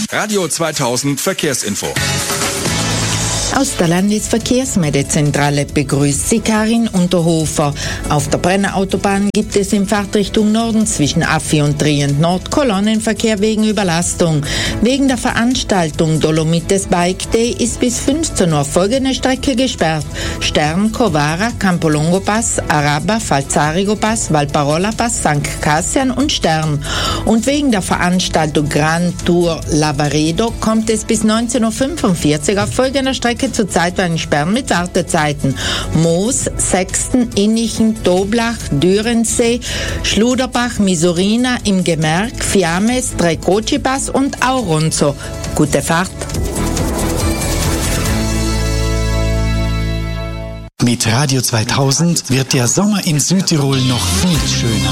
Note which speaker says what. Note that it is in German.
Speaker 1: Radio 2000 Verkehrsinfo.
Speaker 2: Aus der Landesverkehrsmeldezentrale begrüßt Sie Karin Unterhofer. Auf der Brenner Autobahn gibt es in Fahrtrichtung Norden zwischen Affi und Trient Nord Kolonnenverkehr wegen Überlastung. Wegen der Veranstaltung Dolomites Bike Day ist bis 15 Uhr folgende Strecke gesperrt: Stern, Covara, Campolongo Pass, Araba, Falzarigo Pass, Valparola Pass, St. Cassian und Stern. Und wegen der Veranstaltung Grand Tour Lavaredo kommt es bis 19:45 Uhr auf folgender Strecke zu zeitweiligen Sperren mit Wartezeiten: Moos, Sexten, Innichen, Toblach, Dürensee, Schluderbach, Misurina, im Gemerk, Fiames, Trecocci-Pass und Auronzo. Gute Fahrt!
Speaker 3: Mit Radio 2000 wird der Sommer in Südtirol noch viel schöner.